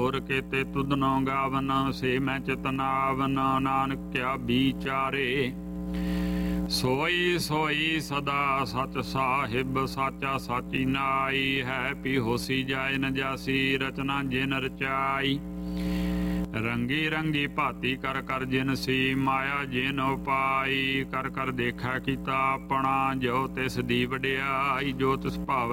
ਗੁਰ ਕੇਤੇ ਤੁਧਨੋ ਗਾਵਨ ਸੇ ਮੈਂ ਚਿਤਨਾਵਨ ਨਾਨਕ ਕਿਆ ਵਿਚਾਰੇ ਸੋਈ ਸੋਈ ਸਦਾ ਸਚ ਸਾਹਿਬ ਸਾਚਾ ਸਾਚੀ ਨਾਈ ਹੈ ਪੀ ਹੋਸੀ ਜਾਏ ਨ ਜਾਸੀ ਰਚਨਾ ਜਿਨ ਰਚਾਈ ਰੰਗੀ ਰੰਗੀ ਭਾਤੀ ਕਰ ਕਰ ਜਿਨ ਸੀ ਮਾਇਆ ਜਿਨ ਉਪਾਈ ਕਰ ਕਰ ਦੇਖਾ ਕੀਤਾ ਆਪਣਾ ਜੋ ਤਿਸ ਦੀ ਵਡਿਆਈ ਜੋ ਤਿਸ ਭਾਵ